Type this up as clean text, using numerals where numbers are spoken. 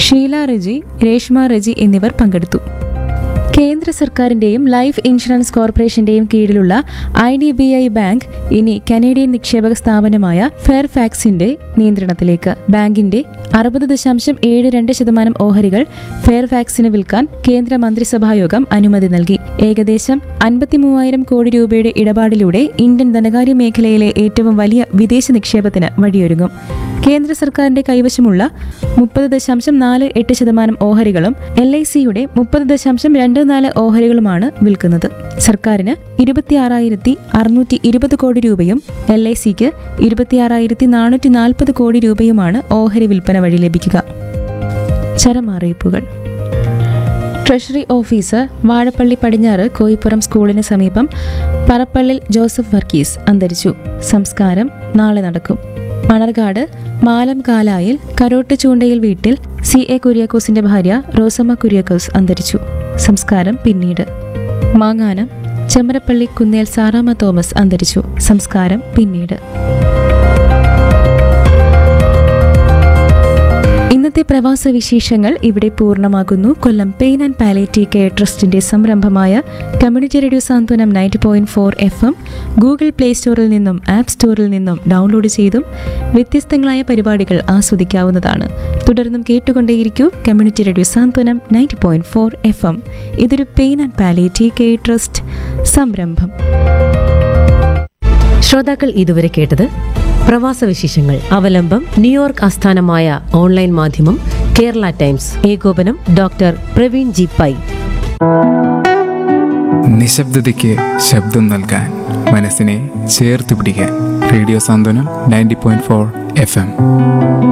ഷീല റെജി, രേഷ്മ റെജി എന്നിവർ പങ്കെടുത്തു. കേന്ദ്ര സർക്കാരിന്റെയും ലൈഫ് ഇൻഷുറൻസ് കോർപ്പറേഷന്റെയും കീഴിലുള്ള IDBI ബാങ്ക് ഇനി കനേഡിയൻ നിക്ഷേപക സ്ഥാപനമായ ഫെയർഫാക്സിന്റെ നിയന്ത്രണത്തിലേക്ക്. ബാങ്കിന്റെ 60.72% ഓഹരികൾ ഫെയർഫാക്സിന് വിൽക്കാൻ കേന്ദ്ര മന്ത്രിസഭായോഗം അനുമതി നൽകി. ഏകദേശം 53,000 കോടി രൂപയുടെ ഇടപാടിലൂടെ ഇന്ത്യൻ ധനകാര്യ മേഖലയിലെ ഏറ്റവും വലിയ വിദേശ നിക്ഷേപത്തിന് വഴിയൊരുങ്ങും. കേന്ദ്ര സർക്കാരിന്റെ കൈവശമുള്ള 30.48% ഓഹരികളും LICയുടെ 30.24 ഓഹരികളുമാണ് വിൽക്കുന്നത്. സർക്കാരിന് 26,620 കോടി രൂപയും LICക്ക് 26,440 കോടി രൂപയുമാണ് ഓഹരി വിൽപ്പന വഴി ലഭിക്കുക. ചരമറിയിപ്പുകൾ. ട്രഷറി ഓഫീസർ വാഴപ്പള്ളി പടിഞ്ഞാറ് കോയിപ്പുറം സ്കൂളിന് സമീപം പറപ്പള്ളിൽ ജോസഫ് വർഗീസ് അന്തരിച്ചു. സംസ്കാരം നാളെ നടക്കും. മണർകാട് മാലം കാലായിൽ കരോട്ട് ചൂണ്ടയിൽ വീട്ടിൽ CA കുര്യാക്കോസിന്റെ ഭാര്യ റോസമ്മ കുര്യാക്കോസ് അന്തരിച്ചു. സംസ്കാരം പിന്നീട്. മാങ്ങാനം ചെമ്മരപ്പള്ളി കുന്നേൽ സാറാമ്മ തോമസ് അന്തരിച്ചു. സംസ്കാരം പിന്നീട്. ഇന്നത്തെ പ്രവാസ വിശേഷങ്ങൾ ഇവിടെ പൂർണ്ണമാകുന്നു. കൊല്ലം പെയിൻ ആൻഡ് പാലിയേറ്റീവ് കെയർ ട്രസ്റ്റിന്റെ സംരംഭമായ കമ്മ്യൂണിറ്റി റേഡിയോ സാന്ത്വനം 90.4 FM ഗൂഗിൾ പ്ലേ സ്റ്റോറിൽ നിന്നും ആപ്പ് സ്റ്റോറിൽ നിന്നും ഡൗൺലോഡ് ചെയ്തും വ്യത്യസ്തങ്ങളായ പരിപാടികൾ ആസ്വദിക്കാവുന്നതാണ്. തുടർന്നും കേട്ടുകൊണ്ടേയിരിക്കൂ കമ്മ്യൂണിറ്റി റേഡിയോ സാന്ത്വനം 90.4 FM. ഇതൊരു pain and palliative care trust സംരംഭം. ശ്രോതാക്കൾ ഇതുവരെ കേട്ടത് പ്രവാസ വിശേഷങ്ങൾ. അവലംബം ന്യൂയോർക്ക് ആസ്ഥാനമായ ഓൺലൈൻ മാധ്യമം കേരള ടൈംസ്. ഏകോപനം ഡോക്ടർ പ്രവീൺ ജി പൈ. നിശബ്ദതയ്ക്ക് ശബ്ദം നൽകാൻ, മനസ്സിനെ ചേർത്ത് പിടിക്കാൻ റേഡിയോ സാന്ത്വനം 90.4 FM.